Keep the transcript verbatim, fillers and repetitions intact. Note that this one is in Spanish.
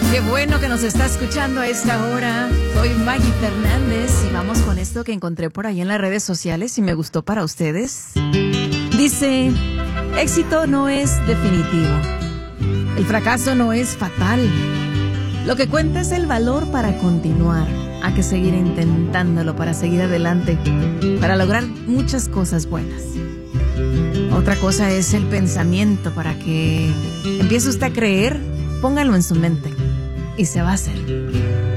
Qué bueno que nos está escuchando a esta hora. Soy Maggie Fernández y vamos con esto que encontré por ahí en las redes sociales y me gustó para ustedes. Dice, éxito no es definitivo. El fracaso no es fatal. Lo que cuenta es el valor para continuar. Hay que seguir intentándolo para seguir adelante, para lograr muchas cosas buenas. Otra cosa es el pensamiento para que empiece usted a creer. Póngalo en su mente y se va a hacer.